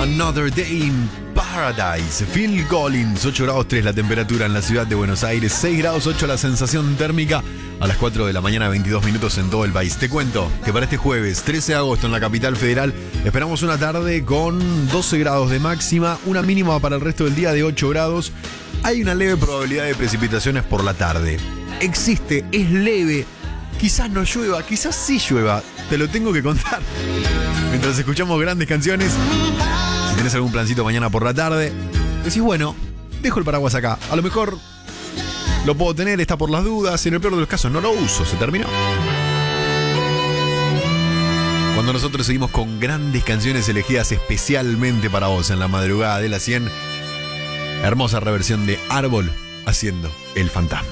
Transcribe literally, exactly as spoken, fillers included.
Another Day in Paradise. Phil Collins, ocho grados tres la temperatura en la ciudad de Buenos Aires, seis grados ocho la sensación térmica, a las cuatro de la mañana, veintidós minutos en todo el país. Te cuento que para este jueves, trece de agosto en la capital federal, esperamos una tarde con doce grados de máxima, una mínima para el resto del día de ocho grados. Hay una leve probabilidad de precipitaciones por la tarde. Existe, es leve. Quizás no llueva, quizás sí llueva. Te lo tengo que contar. Mientras escuchamos grandes canciones, si tenés algún plancito mañana por la tarde, decís, bueno, dejo el paraguas acá. A lo mejor lo puedo tener, está por las dudas. En el peor de los casos no lo uso, se terminó. Cuando nosotros seguimos con grandes canciones elegidas especialmente para vos en la madrugada de las cien, hermosa reversión de Árbol haciendo El Fantasma.